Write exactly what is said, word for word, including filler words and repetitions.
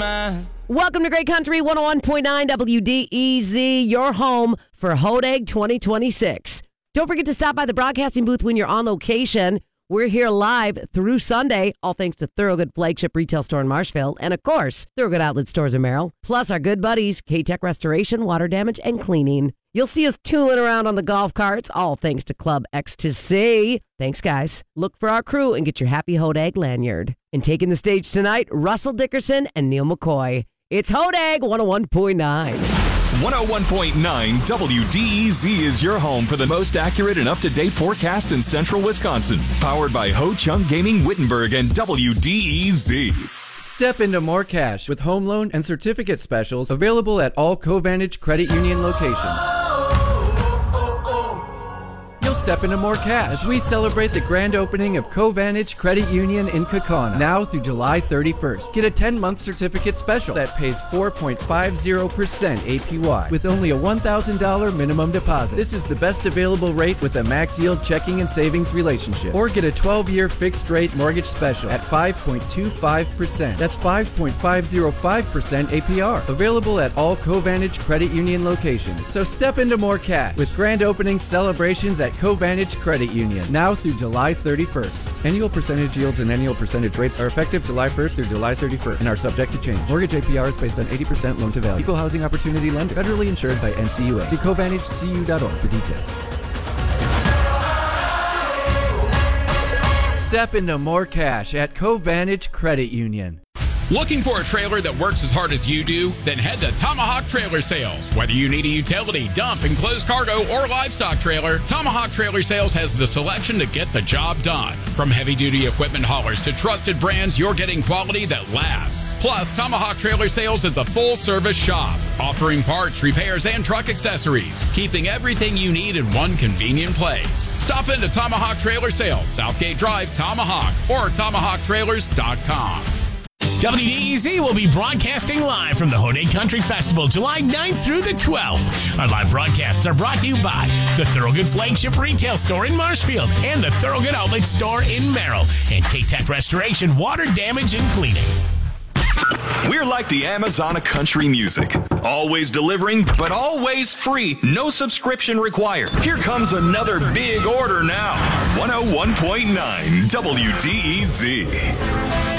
mine. Welcome to Great Country one oh one point nine W D E Z, your home for Hodag twenty twenty-six. Don't forget to stop by the broadcasting booth when you're on location. We're here live through Sunday, all thanks to Thorogood Flagship Retail Store in Marshfield, and of course, Thorogood Outlet Stores in Merrill, plus our good buddies, K-Tech Restoration, Water Damage, and Cleaning. You'll see us tooling around on the golf carts, all thanks to Club Ecstasy. Thanks, guys. Look for our crew and get your happy Hodag lanyard. And taking the stage tonight, Russell Dickerson and Neil McCoy. It's Hodag one oh one point nine. one oh one point nine W D E Z is your home for the most accurate and up-to-date forecast in central Wisconsin. Powered by Ho Chunk Gaming Wittenberg and W D E Z. Step into more cash with home loan and certificate specials available at all Covantage Credit Union locations. You'll step into more cash as we celebrate the grand opening of Covantage Credit Union in Kaukauna now through July thirty-first. Get a ten-month certificate special that pays four point five zero percent A P Y with only a one thousand dollars minimum deposit. This is the best available rate with a max yield checking and savings relationship. Or get a twelve-year fixed rate mortgage special at five point two five percent. That's five point five zero five percent A P R. Available at all Covantage Credit Union locations. So step into more cash with grand opening celebrations at Covantage Credit Union now through July thirty-first. Annual percentage yields and annual percentage rates are effective July first through July thirty-first and are subject to change. Mortgage A P R is based on eighty percent loan to value. Equal housing opportunity lender. Federally insured by N C U A. See Covantage C U dot org for details. Step into more cash at Covantage Credit Union. Looking for a trailer that works as hard as you do? Then head to Tomahawk Trailer Sales. Whether you need a utility, dump, enclosed cargo, or livestock trailer, Tomahawk Trailer Sales has the selection to get the job done. From heavy-duty equipment haulers to trusted brands, you're getting quality that lasts. Plus, Tomahawk Trailer Sales is a full-service shop, offering parts, repairs, and truck accessories, keeping everything you need in one convenient place. Stop into Tomahawk Trailer Sales, Southgate Drive, Tomahawk, or tomahawk trailers dot com. W D E Z will be broadcasting live from the Hodag Country Festival July ninth through the twelfth. Our live broadcasts are brought to you by the Thorogood Flagship Retail Store in Marshfield and the Thorogood Outlet Store in Merrill and K-Tech Restoration, Water Damage, and Cleaning. We're like the Amazon of country music. Always delivering, but always free. No subscription required. Here comes another big order now. one oh one point nine W D E Z.